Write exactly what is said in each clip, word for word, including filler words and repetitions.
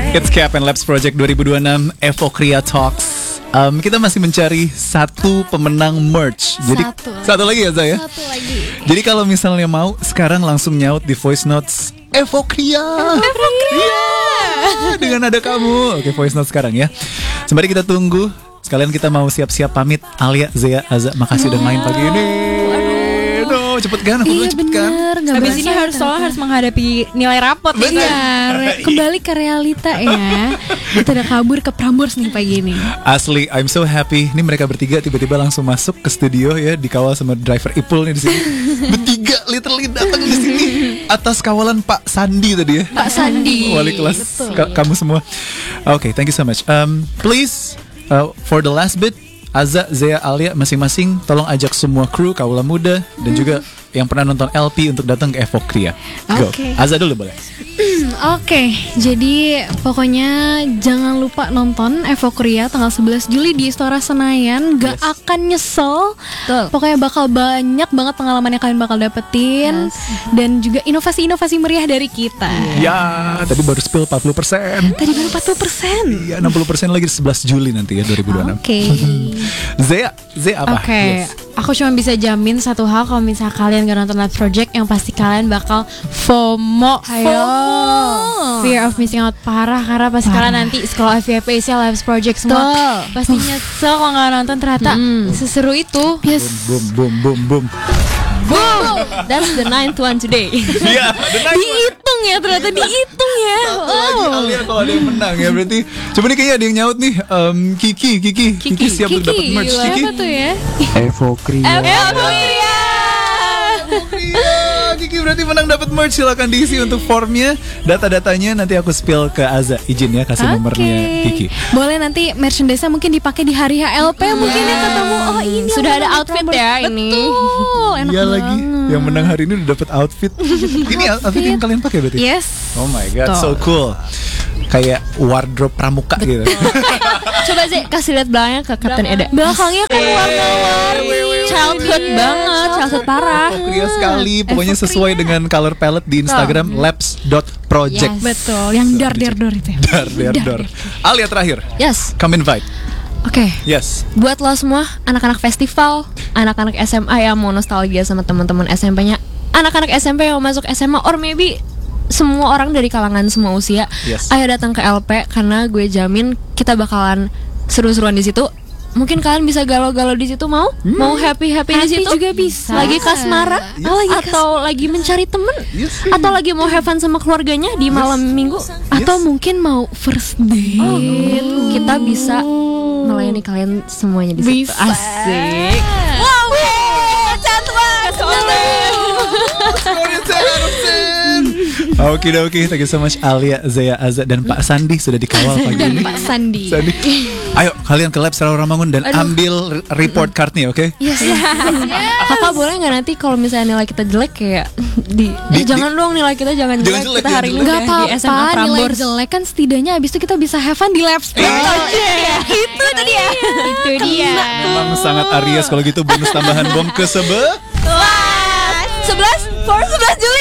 It's Cap and Labs Project dua ribu dua puluh enam Evo Kria Talks. Um, kita masih mencari satu pemenang merch. Jadi Satu. satu lagi ya Zaya. Satu lagi. Jadi kalau misalnya mau sekarang langsung nyaut di voice notes Evo Kria. Evo Kria. Dengan ada kamu. Oke, voice note sekarang ya. Sembari kita tunggu, sekalian kita mau siap-siap pamit. Alia, Zaya, Aza, makasih udah main pagi ini. Aduh, cepet kan? Aku Iya cepet kan? bener. Habis ini harus soalnya harus menghadapi nilai rapot. Iya, re- kembali ke realita ya. Kita udah kabur ke Prambors nih pagi ini. Asli, I'm so happy. Ini mereka bertiga tiba-tiba langsung masuk ke studio ya, dikawal sama driver Ipul nih di sini. Bertiga literally datang di sini atas kawalan Pak Sandi tadi ya. Pak Sandi. Wali kelas ka- kamu semua. Oke, okay, thank you so much. Um, please uh, for the last bit, Aza, Zaya, Alia masing-masing tolong ajak semua kru Kaula Muda dan juga yang pernah nonton L P untuk datang ke Evo Kria. Go. Oke. Aza dulu boleh. Oke, jadi pokoknya jangan lupa nonton Evo Kria tanggal sebelas Juli di Istora Senayan. Gak Yes. akan nyesel. Betul. Pokoknya bakal banyak banget pengalaman yang kalian bakal dapetin. Yes. Dan juga inovasi-inovasi meriah dari kita. Ya, tadi baru spill empat puluh persen. Tadi baru empat puluh persen. Iya, enam puluh persen lagi sebelas Juli nanti ya dua ribu dua puluh enam. Oke. Zaya, Zaya apa? Oke, Yes. aku cuma bisa jamin satu hal, kalau misalnya kalian gak nonton Labs Project, yang pasti kalian bakal FOMO. Ayo. Fear of missing out parah, karena pasti kalian nanti scroll F Y P nya Labs Project semua Betul. pasti nyesel kalau gak nonton, ternyata seseru itu. Yes. Boom, boom, boom, boom. Boom, that's the ninth one today. Iya, the night one. Dihitung ya, ternyata dihitung ya. Satu lagi Alia kalau ada yang menang ya berarti. Coba nih kayaknya ada yang nyaut nih. Um, Kiki, Kiki, Kiki, siap untuk dapat merch. gila, Kiki. apa tuh ya? Evo Kria. Evo Kria. Iya, Kiki berarti menang dapat merch. Silakan diisi untuk formnya. Data-datanya nanti aku spill ke Aza. Izin ya kasih nomornya Kiki. Boleh nanti merchandise-nya mungkin dipakai di hari H L P mungkin ya ketemu. Oh ini Sudah yang ada menang outfit Prambors. ya ini. Betul, enak Iya lagi. banget. Yang menang hari ini udah dapat outfit. Ini outfit yang kalian pakai berarti? Yes. Oh my god, so cool. Kayak wardrobe pramuka gitu. Coba sih kasih lihat belakangnya ke Kapten Eda. Belakangnya kan warna-warni. Childhood banget, childhood parah. Evo Kria sekali. Pokoknya sesuai dengan color palette di Instagram labs dot project. Yes. Betul, yang dar dar dar itu. ya. Dar, dar, dar. Alia terakhir. Yes. Come invite. Oke. Yes. Buat lo semua anak-anak festival, anak-anak S M A yang mau nostalgia sama teman-teman S M P-nya, anak-anak S M P yang mau masuk S M A, or maybe semua orang dari kalangan semua usia, Yes. ayo datang ke L P karena gue jamin kita bakalan seru-seruan di situ. Mungkin kalian bisa galau-galau di situ, mau mau happy-happy di Happy situ juga bisa. lagi kasmara, Yes. lagi atau lagi mencari temen, Yes. atau lagi mau have fun sama keluarganya di malam minggu, Atau mungkin mau first date. kita bisa melayani kalian semuanya di situ. Bisa. Asik. Wow, cantik Oke, oke. Thank you so much Alia, Zaya, Aza dan Pak Sandi sudah dikawal pagi Dan ini. Pak Sandi. Sandi. Ayo kalian ke lab Selalu Ramangun dan ambil re- report cardnya, oke? Yes. Kakak boleh nggak nanti kalau misalnya nilai kita jelek kayak di, Di- eh, jangan dong nilai kita jangan Jangan jelek, jelek, kita jangan hari ini jelek. Gak udah di S M A apa-apa, nilai Prambors. jelek kan setidaknya abis itu kita bisa have fun di labs. Iya. Itu tadi ya. Itu dia. Memang sangat Aries kalau gitu. Bonus tambahan bom ke sebe. Sebelas for sebelas Juli.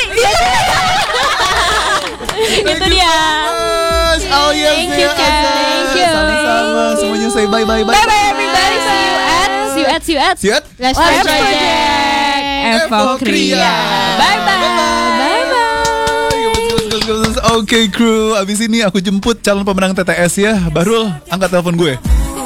Itu dia. Oh yes, Thank you, Zaya, Kat. Aza. Thank you. Sama-sama. Semuanya say bye bye bye. Bye bye everybody. See you at see you at see you at See you at Labs Labs Project. Project. Evo Kria. Bye bye. Bye bye. Oke kru, abis ini aku jemput calon pemenang T T S ya. Barul, angkat telepon gue.